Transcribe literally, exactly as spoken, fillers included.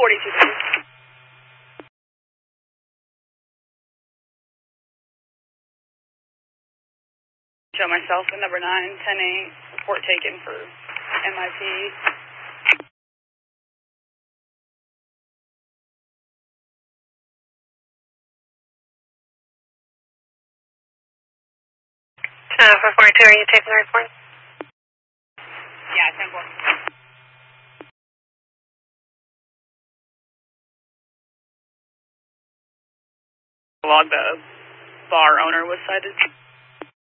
forty-two fifty. Show myself at number nine, ten eight, report taken for M I P. Uh, for forty-two, are you taking the report? Yeah, ten four. Log the bar owner was cited.